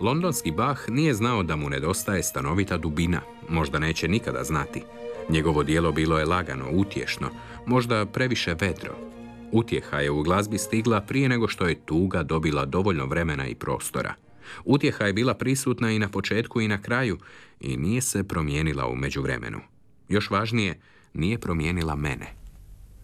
Londonski Bach nije znao da mu nedostaje stanovita dubina, možda neće nikada znati. Njegovo djelo bilo je lagano, utješno, možda previše vedro. Utjeha je u glazbi stigla prije nego što je tuga dobila dovoljno vremena i prostora. Utjeha je bila prisutna i na početku i na kraju i nije se promijenila u međuvremenu. Još važnije, nije promijenila mene.